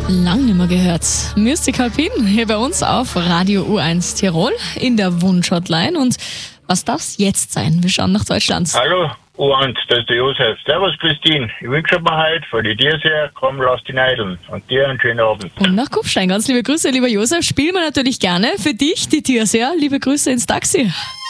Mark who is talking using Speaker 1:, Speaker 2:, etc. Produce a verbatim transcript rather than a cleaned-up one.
Speaker 1: Lang nicht mehr gehört. Mystic Alpin hier bei uns auf Radio U eins Tirol in der Wunschhotline. Und was darf's jetzt sein? Wir schauen nach Deutschland.
Speaker 2: Hallo, U eins, das ist der Josef. Servus, Christine. Ich wünsche mir heute von dir sehr, komm, lass die Neideln. Und dir einen schönen Abend.
Speaker 1: Und nach Kufstein, ganz liebe Grüße, lieber Josef. Spielen wir natürlich gerne für dich, die Tierseher. Liebe Grüße ins Taxi.